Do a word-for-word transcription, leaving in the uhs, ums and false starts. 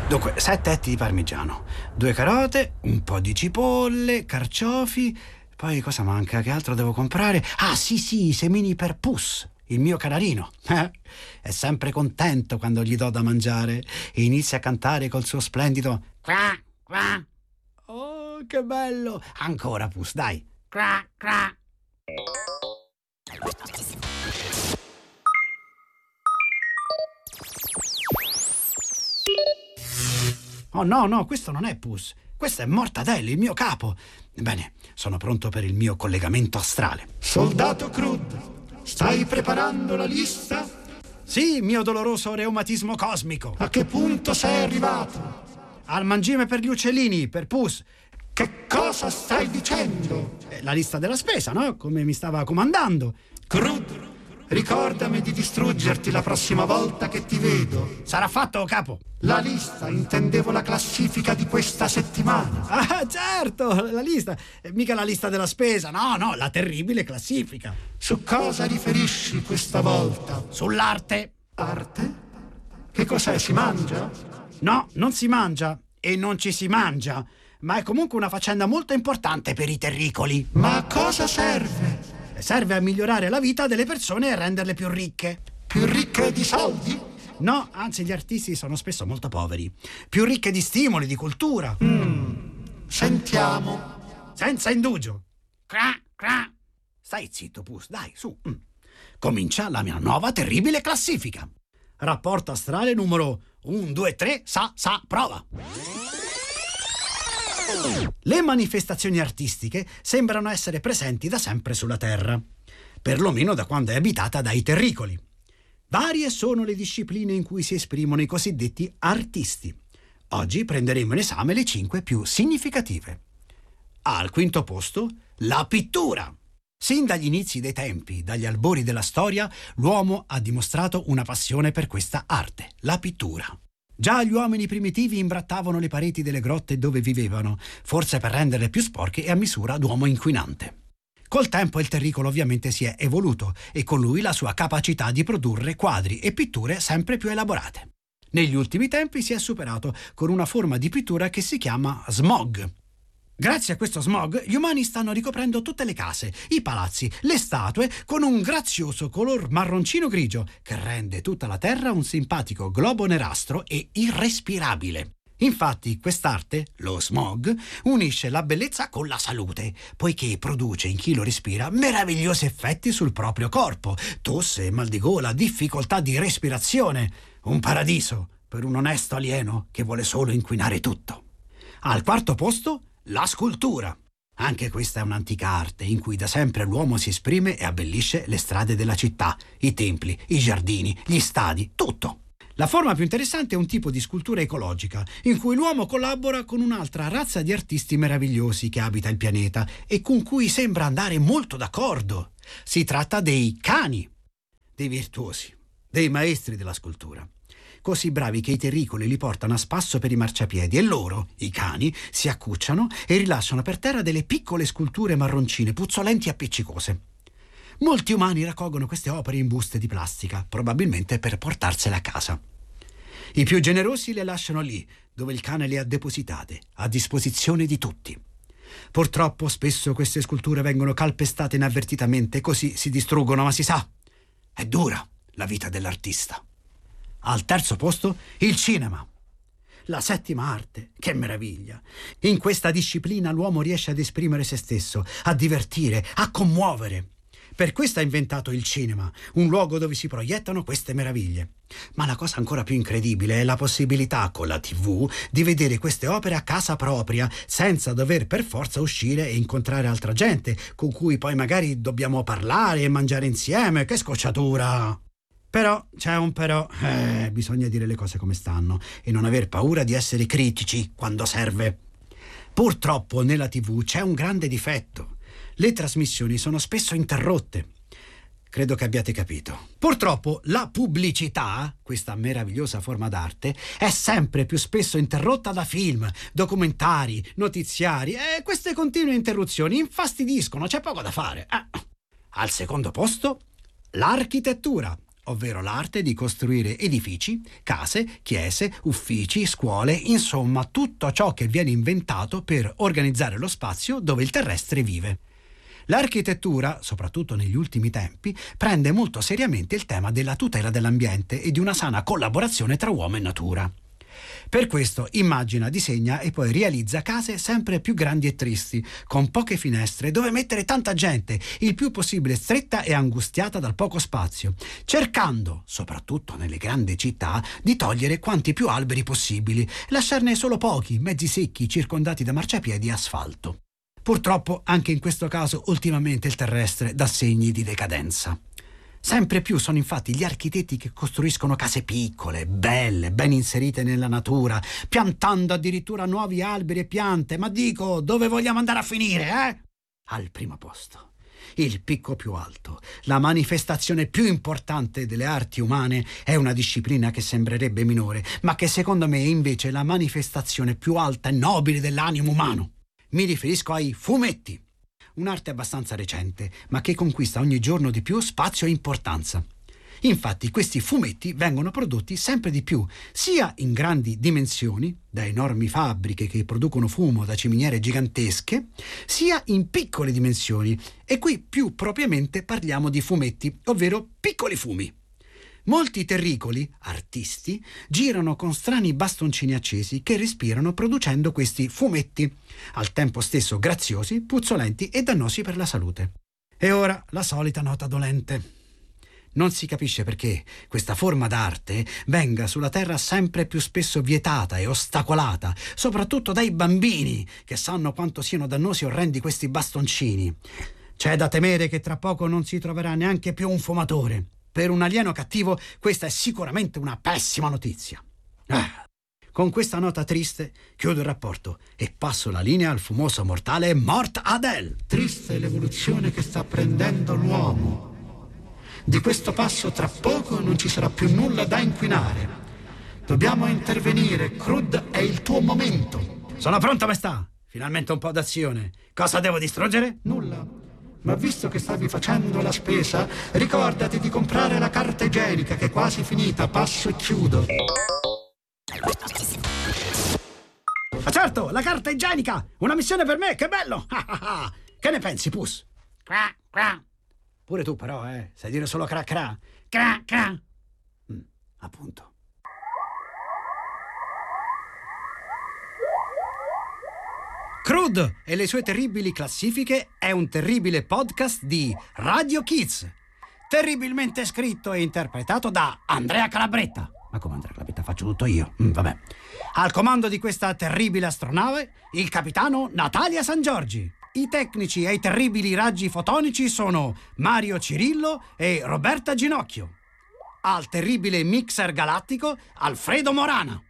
Dunque, sette etti di parmigiano, due carote, un po' di cipolle, carciofi. Poi cosa manca? Che altro devo comprare? Ah, sì, sì, i semini per Puss, il mio canarino. Eh? È sempre contento quando gli do da mangiare e inizia a cantare col suo splendido cra, cra. Oh, che bello! Ancora, Puss, dai. Cra, cra. Oh no, no, questo non è Puss. Questo è Mortadelli, il mio capo. Bene, sono pronto per il mio collegamento astrale. Soldato Crud, stai preparando la lista? Sì, mio doloroso reumatismo cosmico. A che punto sei arrivato? Al mangime per gli uccellini, per Puss. Che cosa stai dicendo? La lista della spesa, no? Come mi stava comandando. Crud, ricordami di distruggerti la prossima volta che ti vedo. Sarà fatto, capo. La lista, intendevo la classifica di questa settimana. Ah, certo, la lista. Mica la lista della spesa, no, no, la terribile classifica. Su cosa riferisci questa volta? Sull'arte. Arte? Che cos'è, si mangia? No, non si mangia e non ci si mangia, ma è comunque una faccenda molto importante per i terricoli. Ma a cosa serve? Serve a migliorare la vita delle persone e renderle più ricche. Più ricche di soldi? No, anzi gli artisti sono spesso molto poveri. Più ricche di stimoli, di cultura. Mm. Sentiamo. Senza indugio. Cra, cra. Stai zitto, Puss, dai, su. Mm. Comincia la mia nuova terribile classifica. Rapporto astrale numero uno, due, tre, sa, sa, prova. Le manifestazioni artistiche sembrano essere presenti da sempre sulla Terra, perlomeno da quando è abitata dai terricoli. Varie sono le discipline in cui si esprimono i cosiddetti artisti. Oggi prenderemo in esame le cinque più significative. Al quinto posto, la pittura. Sin dagli inizi dei tempi, dagli albori della storia, l'uomo ha dimostrato una passione per questa arte, la pittura. Già gli uomini primitivi imbrattavano le pareti delle grotte dove vivevano, forse per renderle più sporche e a misura d'uomo inquinante. Col tempo il terricolo ovviamente si è evoluto e con lui la sua capacità di produrre quadri e pitture sempre più elaborate. Negli ultimi tempi si è superato con una forma di pittura che si chiama smog. Grazie a questo smog gli umani stanno ricoprendo tutte le case, i palazzi, le statue con un grazioso color marroncino grigio che rende tutta la terra un simpatico globo nerastro e irrespirabile. Infatti quest'arte, lo smog, unisce la bellezza con la salute, poiché produce in chi lo respira meravigliosi effetti sul proprio corpo, tosse, mal di gola, difficoltà di respirazione. Un paradiso per un onesto alieno che vuole solo inquinare tutto. Al quarto posto, la scultura. Anche questa è un'antica arte in cui da sempre l'uomo si esprime e abbellisce le strade della città, i templi, i giardini, gli stadi, tutto. La forma più interessante è un tipo di scultura ecologica, in cui l'uomo collabora con un'altra razza di artisti meravigliosi che abita il pianeta e con cui sembra andare molto d'accordo. Si tratta dei cani, dei virtuosi, dei maestri della scultura. Così bravi che i terricoli li portano a spasso per i marciapiedi e loro, i cani, si accucciano e rilasciano per terra delle piccole sculture marroncine, puzzolenti e appiccicose. Molti umani raccolgono queste opere in buste di plastica, probabilmente per portarsele a casa. I più generosi le lasciano lì, dove il cane le ha depositate, a disposizione di tutti. Purtroppo spesso queste sculture vengono calpestate inavvertitamente, così si distruggono, ma si sa, è dura la vita dell'artista. Al terzo posto, il cinema. La settima arte, che meraviglia! In questa disciplina l'uomo riesce ad esprimere se stesso, a divertire, a commuovere. Per questo ha inventato il cinema, un luogo dove si proiettano queste meraviglie. Ma la cosa ancora più incredibile è la possibilità, con la tivù, di vedere queste opere a casa propria, senza dover per forza uscire e incontrare altra gente, con cui poi magari dobbiamo parlare e mangiare insieme. Che scocciatura! Però, c'è un però, eh, bisogna dire le cose come stanno e non aver paura di essere critici quando serve. Purtroppo nella tivù c'è un grande difetto. Le trasmissioni sono spesso interrotte. Credo che abbiate capito. Purtroppo la pubblicità, questa meravigliosa forma d'arte, è sempre più spesso interrotta da film, documentari, notiziari e queste continue interruzioni infastidiscono, c'è poco da fare. Eh. Al secondo posto, l'architettura. ovvero l'arte di costruire edifici, case, chiese, uffici, scuole, insomma tutto ciò che viene inventato per organizzare lo spazio dove il terrestre vive. L'architettura, soprattutto negli ultimi tempi, prende molto seriamente il tema della tutela dell'ambiente e di una sana collaborazione tra uomo e natura. Per questo immagina, disegna e poi realizza case sempre più grandi e tristi, con poche finestre, dove mettere tanta gente, il più possibile stretta e angustiata dal poco spazio, cercando, soprattutto nelle grandi città, di togliere quanti più alberi possibili, lasciarne solo pochi, mezzi secchi, circondati da marciapiedi e asfalto. Purtroppo anche in questo caso ultimamente il terrestre dà segni di decadenza. Sempre più sono infatti gli architetti che costruiscono case piccole, belle, ben inserite nella natura, piantando addirittura nuovi alberi e piante. Ma dico, dove vogliamo andare a finire, eh? Al primo posto. Il picco più alto, la manifestazione più importante delle arti umane, è una disciplina che sembrerebbe minore, ma che secondo me è invece la manifestazione più alta e nobile dell'animo umano. Mi riferisco ai fumetti. Un'arte abbastanza recente, ma che conquista ogni giorno di più spazio e importanza. Infatti questi fumetti vengono prodotti sempre di più, sia in grandi dimensioni, da enormi fabbriche che producono fumo da ciminiere gigantesche, sia in piccole dimensioni, e qui più propriamente parliamo di fumetti, ovvero piccoli fumi. Molti terricoli, artisti, girano con strani bastoncini accesi che respirano producendo questi fumetti, al tempo stesso graziosi, puzzolenti e dannosi per la salute. E ora la solita nota dolente. Non si capisce perché questa forma d'arte venga sulla terra sempre più spesso vietata e ostacolata, soprattutto dai bambini, che sanno quanto siano dannosi e orrendi questi bastoncini. C'è da temere che tra poco non si troverà neanche più un fumatore. Per un alieno cattivo questa è sicuramente una pessima notizia. Ah, con questa nota triste chiudo il rapporto e passo la linea al fumoso mortale Mort Adel. Triste è l'evoluzione che sta prendendo l'uomo. Di questo passo tra poco non ci sarà più nulla da inquinare. Dobbiamo intervenire, Crud, è il tuo momento. Sono pronto, maestà. Finalmente un po' d'azione. Cosa devo distruggere? Nulla. Ma visto che stavi facendo la spesa, ricordati di comprare la carta igienica che è quasi finita. Passo e chiudo. Ma certo, la carta igienica! Una missione per me, che bello! Che ne pensi, Puss? Cra, cra. Pure tu però, eh? Sai dire solo cra cra. Cra, cra. Mm, appunto. Crud e le sue terribili classifiche è un terribile podcast di Radio Kids, terribilmente scritto e interpretato da Andrea Calabretta. Ma come Andrea Calabretta? Faccio tutto io. Mm, vabbè. Al comando di questa terribile astronave, il capitano Natalia San Giorgi. I tecnici e i terribili raggi fotonici sono Mario Cirillo e Roberta Ginocchio. Al terribile mixer galattico, Alfredo Morana.